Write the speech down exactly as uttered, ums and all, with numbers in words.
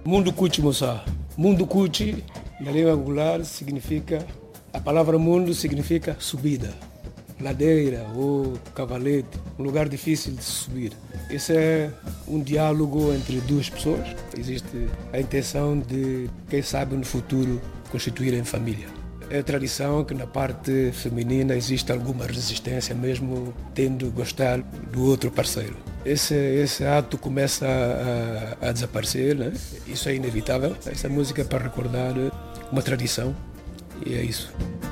Mundo Cuchi Moçá. Mundo Cuchi, na língua angular, significa... A palavra mundo significa subida. Ladeira ou cavalete, um lugar difícil de subir. Esse é um diálogo entre duas pessoas. Existe a intenção de, quem sabe, no futuro, constituírem família. É a tradição que na parte feminina existe alguma resistência, mesmo tendo gostar do outro parceiro. Esse, esse ato começa a, a, a desaparecer, né? Isso é inevitável. Essa música é para recordar uma tradição e é isso.